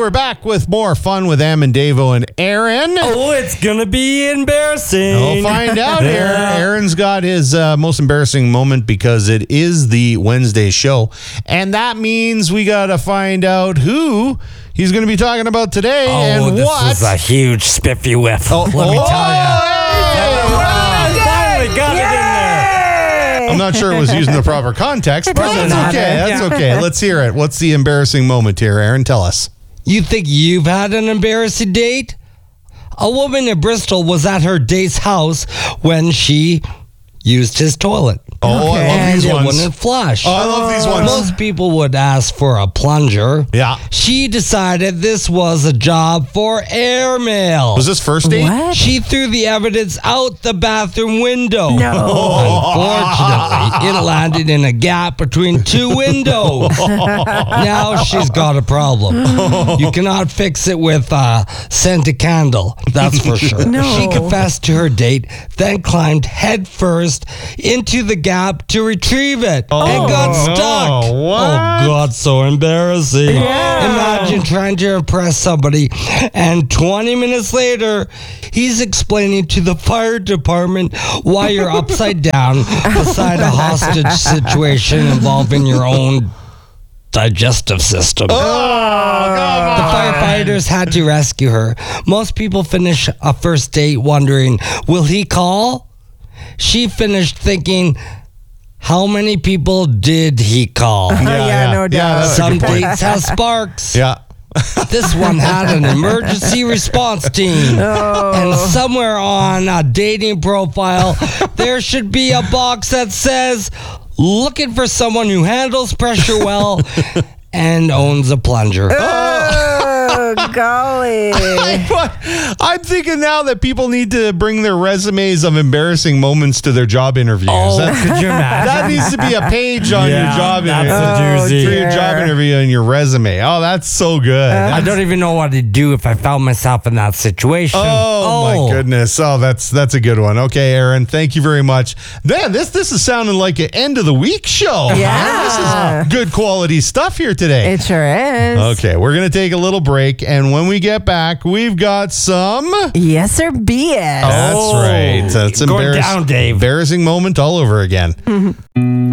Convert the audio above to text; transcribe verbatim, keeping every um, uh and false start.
we're back with more fun with Em and Davo and Aaron. Oh, it's gonna be embarrassing. We'll find out here. Yeah. Aaron's got his uh, most embarrassing moment because it is the Wednesday show. And that means we got to find out who he's going to be talking about today Oh, and this what. is a huge spiffy whiff. Oh, Let me oh, tell you. hey! Finally got it in there. I'm not sure it was used in the proper context, but Doesn't that's okay. matter. That's okay. Let's hear it. What's the embarrassing moment here, Aaron? Tell us. You think you've had an embarrassing date? A woman in Bristol was at her date's house when she used his toilet. Oh, I love and these it ones. wouldn't flush. Oh, I love these ones. Most people would ask for a plunger. Yeah. She decided this was a job for airmail. Was this first date? What? She threw the evidence out the bathroom window. No. Unfortunately, it landed in a gap between two windows. Now she's got a problem. You cannot fix it with a scented candle, that's for sure. No. She confessed to her date, then climbed head first into the gap to retrieve it and got no. stuck. What? Oh, God, so embarrassing. Imagine trying to impress somebody, and twenty minutes later, he's explaining to the fire department why you're upside down beside a hostage situation involving your own digestive system. Oh, come The on. firefighters had to rescue her. Most people finish a first date wondering, will he call? She finished thinking, how many people did he call? Yeah, no doubt. that's a Some good point. dates have sparks. Yeah. This one had an emergency response team. And somewhere on a dating profile, there should be a box that says, looking for someone who handles pressure well and owns a plunger. Oh, golly. I'm thinking now that people need to bring their resumes of embarrassing moments to their job interviews. Oh, That's- could you imagine? that needs to be a page on Yeah, your job that's interview. a doozy. For your job dear. interview and your resume. Oh, that's so good. I don't even know what to do if I found myself in that situation. Oh, my goodness. Oh, that's that's a good one. Okay, Aaron, thank you very much. Man, this this is sounding like an end of the week show. Yeah. This is good quality stuff here today. It sure is. Okay, we're going to take a little break, and when we get back, we've got some... Yes or B S. That's Oh, right. That's going embarrass- down, Dave. embarrassing moment all over again.